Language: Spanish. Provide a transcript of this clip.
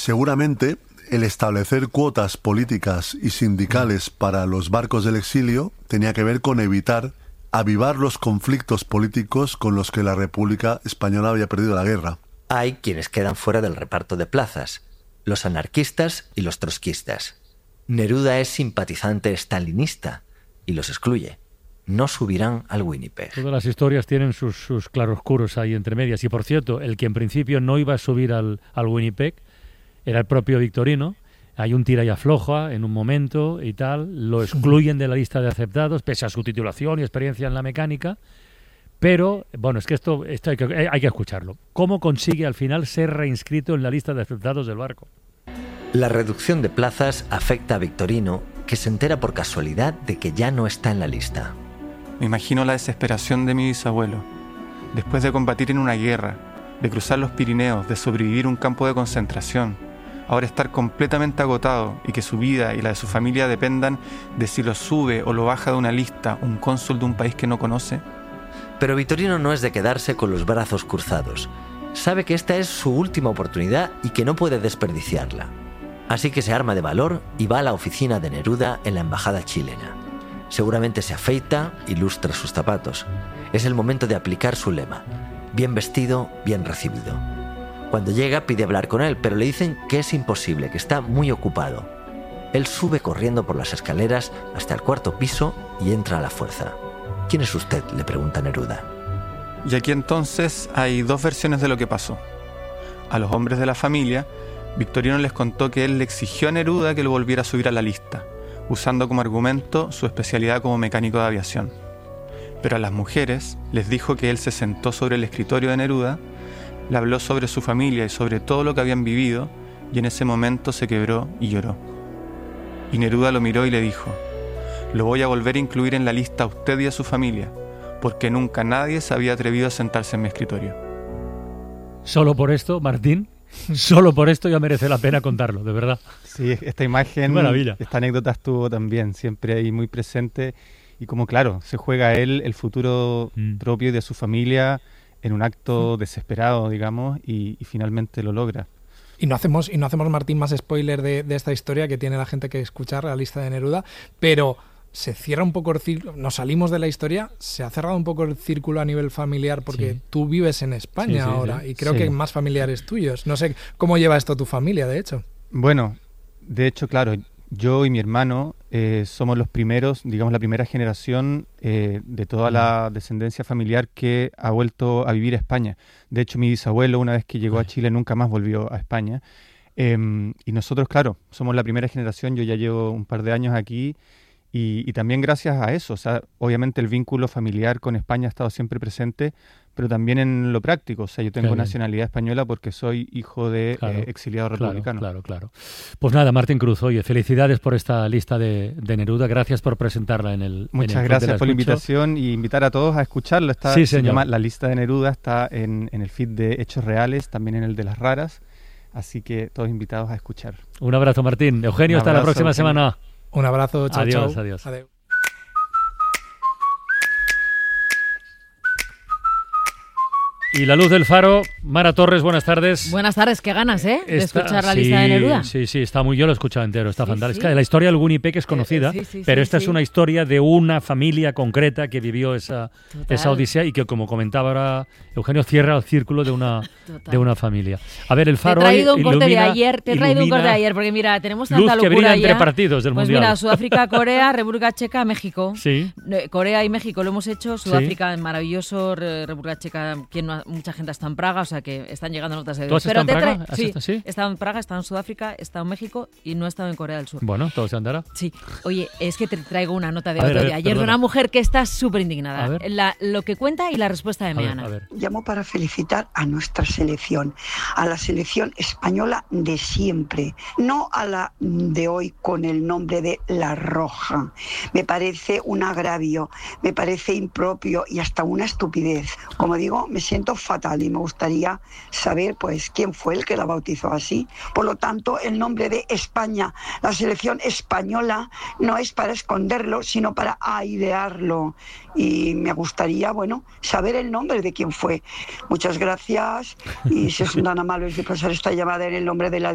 seguramente el establecer cuotas políticas y sindicales para los barcos del exilio tenía que ver con evitar avivar los conflictos políticos con los que la República Española había perdido la guerra. Hay quienes quedan fuera del reparto de plazas, los anarquistas y los trotskistas. Neruda es simpatizante stalinista y los excluye. No subirán al Winnipeg. Todas las historias tienen sus claroscuros ahí entre medias. Y por cierto, el que en principio no iba a subir al Winnipeg era el propio Victorino. Hay un tira y afloja en un momento y tal. Lo excluyen de la lista de aceptados, pese a su titulación y experiencia en la mecánica. Pero, bueno, es que esto hay que escucharlo. ¿Cómo consigue al final ser reinscrito en la lista de aceptados del barco? La reducción de plazas afecta a Victorino, que se entera por casualidad de que ya no está en la lista. Me imagino la desesperación de mi bisabuelo. Después de combatir en una guerra, de cruzar los Pirineos, de sobrevivir un campo de concentración, ahora estar completamente agotado y que su vida y la de su familia dependan de si lo sube o lo baja de una lista un cónsul de un país que no conoce. Pero Victorino no es de quedarse con los brazos cruzados. Sabe que esta es su última oportunidad y que no puede desperdiciarla. Así que se arma de valor y va a la oficina de Neruda en la embajada chilena. Seguramente se afeita y lustra sus zapatos. Es el momento de aplicar su lema: bien vestido, bien recibido. Cuando llega pide hablar con él, pero le dicen que es imposible, que está muy ocupado. Él sube corriendo por las escaleras hasta el cuarto piso y entra a la fuerza. ¿Quién es usted?, le pregunta Neruda. Y aquí entonces hay dos versiones de lo que pasó. A los hombres de la familia, Victorino les contó que él le exigió a Neruda que lo volviera a subir a la lista, usando como argumento su especialidad como mecánico de aviación. Pero a las mujeres les dijo que él se sentó sobre el escritorio de Neruda, le habló sobre su familia y sobre todo lo que habían vivido, y en ese momento se quebró y lloró. Y Neruda lo miró y le dijo: lo voy a volver a incluir en la lista a usted y a su familia, porque nunca nadie se había atrevido a sentarse en mi escritorio. Solo por esto, Martín, solo por esto ya merece la pena contarlo, de verdad. Sí, esta imagen, esta anécdota estuvo también siempre ahí muy presente, y como claro, se juega él el futuro propio y de su familia en un acto desesperado, digamos, y finalmente lo logra. Y no hacemos, Martín, más spoiler de esta historia, que tiene la gente que escuchar, la lista de Neruda, pero se cierra un poco el círculo, nos salimos de la historia, se ha cerrado un poco el círculo a nivel familiar, porque tú vives en España ahora, y creo que hay más familiares tuyos. No sé cómo lleva esto tu familia, de hecho. Bueno, de hecho, claro, yo y mi hermano somos los primeros, digamos la primera generación de toda la descendencia familiar que ha vuelto a vivir a España. De hecho, mi bisabuelo, una vez que llegó a Chile, nunca más volvió a España. Y nosotros, claro, somos la primera generación, yo ya llevo un par de años aquí, y también gracias a eso, o sea, obviamente el vínculo familiar con España ha estado siempre presente, pero también en lo práctico. O sea, yo tengo nacionalidad española porque soy hijo de exiliado republicano. Claro. Pues nada, Martín Cruz, oye, felicidades por esta lista de Neruda, gracias por presentarla en el Muchas gracias por la invitación y invitar a todos a escucharla. Se llama La lista de Neruda, está en el feed de Hechos Reales, también en el de Las Raras, así que todos invitados a escuchar. Un abrazo, Martín. Eugenio, hasta la próxima semana. Un abrazo, chao. Adiós. Adiós. Y la luz del faro, Mara Torres, buenas tardes. Buenas tardes, qué ganas, de escuchar la lista de Neruda. Sí, está muy, yo lo he escuchado entero, está fantástica. La historia del Winnipeg es conocida, pero esta es una historia de una familia concreta que vivió esa odisea y que, como comentaba ahora Eugenio, cierra el círculo de una familia. A ver, el faro te he traído un corte de ayer, porque mira, tenemos tanta locura que brilla ya. Entre partidos del Mundial. Pues mira, Sudáfrica, Corea, República Checa, México. Sí. Corea y México lo hemos hecho, Sudáfrica maravilloso, República Checa, mucha gente está en Praga, o sea que están llegando notas de... ¿Tú has estado en Praga? Sí, he estado en Praga, he estado en Sudáfrica, he estado en México y no he estado en Corea del Sur. Bueno, todo se andará. Sí. Oye, es que te traigo una nota de otro día. Ayer de una mujer que está súper indignada. Lo que cuenta y la respuesta de Meana. Llamo para felicitar a nuestra selección, a la selección española de siempre, no a la de hoy con el nombre de La Roja. Me parece un agravio, me parece impropio y hasta una estupidez. Como digo, me siento fatal y me gustaría saber pues quién fue el que la bautizó así. Por lo tanto, el nombre de España, la selección española, no es para esconderlo, sino para airearlo. Y me gustaría, saber el nombre de quién fue. Muchas gracias y si son tan amables de pasar esta llamada en el nombre de la